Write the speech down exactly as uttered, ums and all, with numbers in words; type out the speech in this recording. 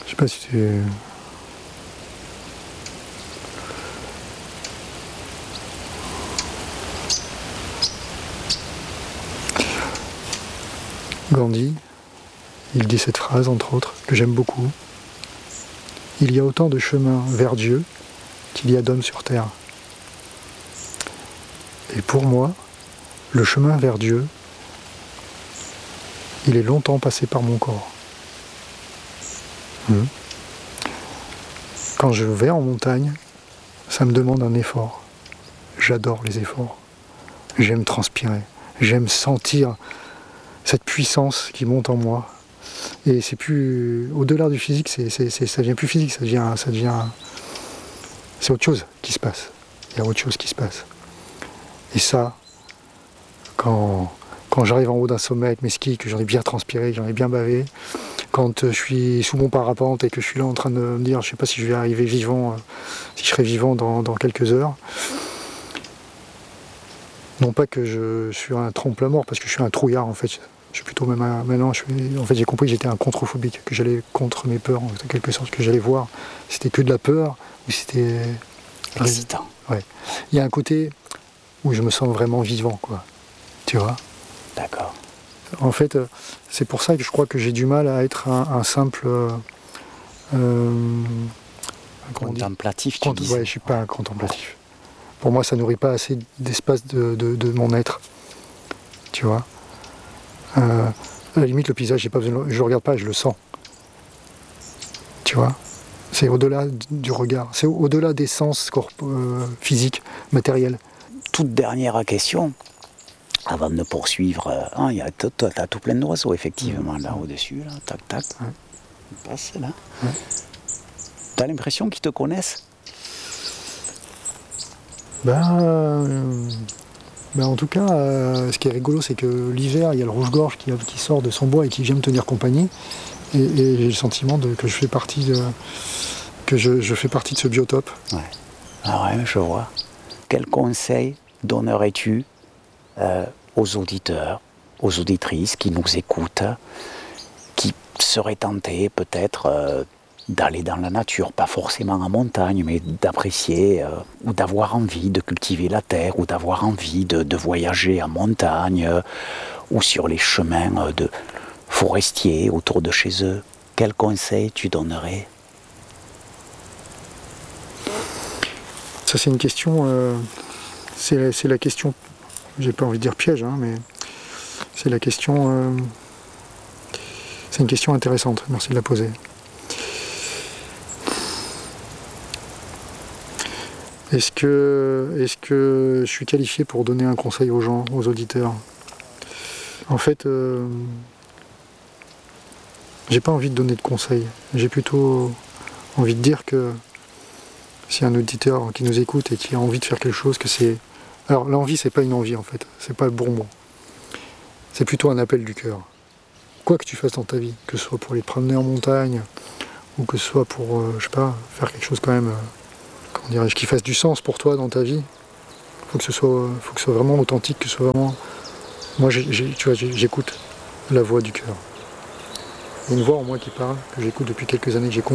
Je sais pas si tu... Gandhi, il dit cette phrase, entre autres, que j'aime beaucoup. Il y a autant de chemins vers Dieu qu'il y a d'hommes sur terre. Et pour moi, le chemin vers Dieu, il est longtemps passé par mon corps. Mmh. Quand je vais en montagne, ça me demande un effort. J'adore les efforts. J'aime transpirer. J'aime sentir cette puissance qui monte en moi. Et c'est plus... Au-delà du physique, c'est, c'est, c'est, ça devient plus physique, ça devient, ça devient... C'est autre chose qui se passe. Il y a autre chose qui se passe. Et ça, quand, quand j'arrive en haut d'un sommet avec mes skis, que j'en ai bien transpiré, que j'en ai bien bavé, quand je suis sous mon parapente et que je suis là en train de me dire, je ne sais pas si je vais arriver vivant, si je serai vivant dans, dans quelques heures. Non pas que je suis un trompe-la-mort, parce que je suis un trouillard en fait. Je suis plutôt même un, maintenant, je suis, en fait j'ai compris que j'étais un controphobique, que j'allais contre mes peurs, en quelque sorte, que j'allais voir. C'était que de la peur, ou c'était... Excitant. Ouais. Il y a un côté où je me sens vraiment vivant, quoi. Tu vois ? D'accord. En fait, c'est pour ça que je crois que j'ai du mal à être un, un simple... Euh, contemplatif, tu Cont- disais. Ouais, je ne suis pas un contemplatif. Pour moi, ça nourrit pas assez d'espace de, de, de mon être. Tu vois ? euh, À la limite, le paysage, j'ai pas besoin de... je ne le regarde pas, je le sens. Tu vois ? C'est au-delà du regard. C'est au-delà des sens corp- euh, physiques, matériels. Toute dernière question. Avant de poursuivre, euh, hein, y a, toi, tu as tout plein d'oiseaux, effectivement, là, au-dessus, là, tac, tac. Ouais. On passe, là. Ouais. Tu as l'impression qu'ils te connaissent ? Ben, euh, ben, en tout cas, euh, ce qui est rigolo, c'est que l'hiver, il y a le rouge-gorge qui, qui sort de son bois et qui vient me tenir compagnie. Et, et j'ai le sentiment de, que je fais partie de, que je, je fais partie de ce biotope. Ouais. Ah ouais, je vois. Quel conseil donnerais-tu euh, aux auditeurs, aux auditrices qui nous écoutent, qui seraient tentés peut-être euh, d'aller dans la nature, pas forcément en montagne, mais d'apprécier euh, ou d'avoir envie de cultiver la terre, ou d'avoir envie de, de voyager en montagne, euh, ou sur les chemins euh, de forestiers autour de chez eux. Quel conseil tu donnerais ? Ça, c'est une question, euh, c'est, c'est la question, j'ai pas envie de dire piège, hein, mais c'est la question, euh, c'est une question intéressante, merci de la poser. Est-ce que, est-ce que je suis qualifié pour donner un conseil aux gens, aux auditeurs ? En fait, euh, j'ai pas envie de donner de conseils, j'ai plutôt envie de dire que s'il y a un auditeur qui nous écoute et qui a envie de faire quelque chose, que c'est... Alors l'envie, c'est pas une envie en fait, c'est pas le bon mot. C'est plutôt un appel du cœur. Quoi que tu fasses dans ta vie, que ce soit pour aller te promener en montagne, ou que ce soit pour, euh, je sais pas, faire quelque chose quand même, euh, comment dirais-je, qui fasse du sens pour toi dans ta vie, faut que ce soit, euh, faut que ce soit vraiment authentique, que ce soit vraiment... Moi, j'ai, j'ai, tu vois, j'ai, j'écoute la voix du cœur. Il y a une voix en moi qui parle, que j'écoute depuis quelques années, que j'ai compris.